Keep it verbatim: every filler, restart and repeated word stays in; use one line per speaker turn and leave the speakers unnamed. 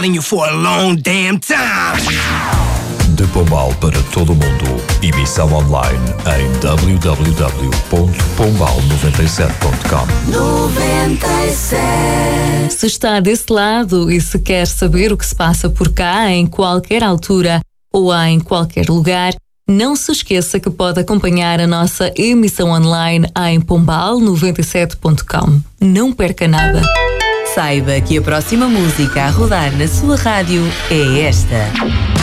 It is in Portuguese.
telling you for a long damn time.
De Pombal para todo o mundo. Emissão online em w w w ponto pombal noventa e sete ponto com.
noventa e sete.
Se está desse lado e se quer saber o que se passa por cá em qualquer altura ou em qualquer lugar, não se esqueça que pode acompanhar a nossa emissão online em pombal noventa e sete ponto com. Não perca nada.
Saiba que a próxima música a rodar na sua rádio é esta.